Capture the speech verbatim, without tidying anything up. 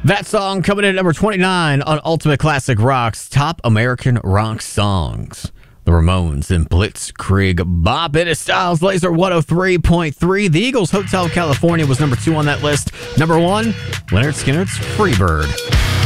That song coming in at number twenty-nine on Ultimate Classic Rock's Top American Rock Songs. The Ramones and Blitzkrieg Bop. It is Styles Laser one oh three point three. The Eagles' Hotel California was number two on that list. Number one, Leonard Skinner's Freebird.